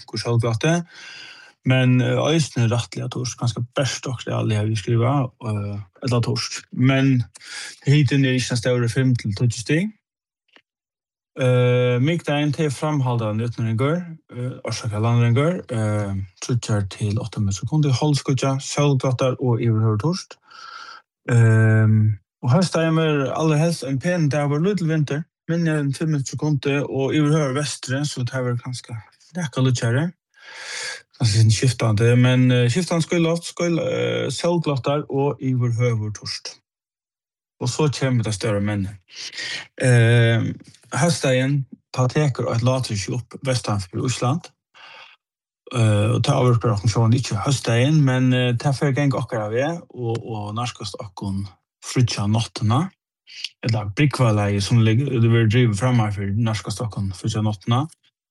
mjölk och självglatte. Men ösnen rättliga torsk, ganska bäst också alla har vi skriva eller torsk. Men hiten är inte större 5 till 20 steg. Mikdagen till framhållande utnäringar, orsaka landringar, trutjar till 8 sekunder, hållskutja, självglattar och överhörtorsk. Och höstdagen är allra helst en pen där var lite vinter, men en 5 sekunder och överhör västre så det här var ganska läcka lutjare. Alltså en skiftande, men skiftande skulle självglattar och överhörtorsk. Och så kommer det större män. Höstdagen tar teker ett latrisk upp västanför Island. Och tar överskar och så inte höstdagen, men tar för gång och av och narskast och frutja notterna. Eller brickvalle som ligger det vill driva framåt för narskast och frutja notterna.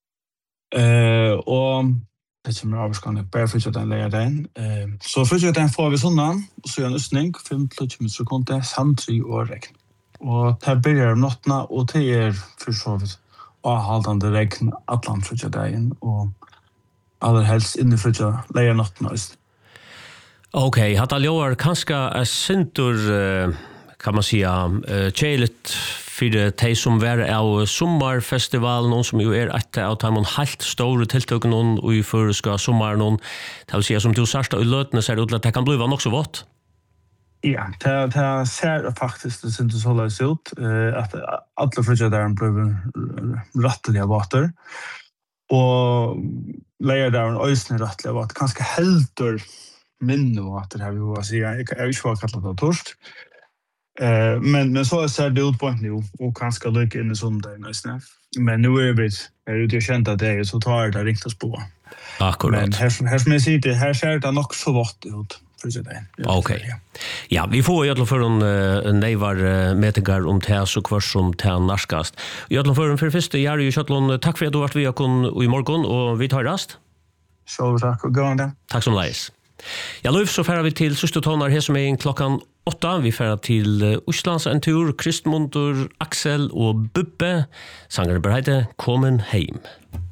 Och det som är avskande bara frutja den lägger den. Så frutja den får vi sånnan och så gör en östning 5-20 sekunder samtidigt och regn. Och det börjar notterna och det för så vidt avhållande regn atlan frutja dagen och allra helst inne frutja lägger notterna. Okej, hatta ljóar kanska sintur kan man säga tjejligt för de som var av sommarfestivalen som ju är ett av de helt stora tilltagen och i förska sommaren det vill säga som du särsta i lötene ser ut att det kan bli nog så vått. Ja, det ser faktiskt det syns så läs ut att alla frutja där blev rättliga vatten och lägger där en ösnen rättliga vatten ganska helter minne att det här vi var säga jag vill inte kalla det torsk. Men så ser det ut på nu och kanske lycka in i söndagen nästan. Men nu är det ju känt att det är så tar det riktigt på. Akkurat. Men här som jag säger det här ser det nog så vått ut. Okej. Ja, vi får ju alla för en nejvar mätingar om det så kvar som det narskast. Jag för första Jari och Chatlon tack för att du varit vi kon i morgon och vi tar rast. Så tack och gående. Tack som leis. Ja, nu så färar vi till sista tonar här som är klockan 8. Vi färar till Oslands en tur, Kristmundur, Axel och Bubbe. Sangaren bereide Kommen heim.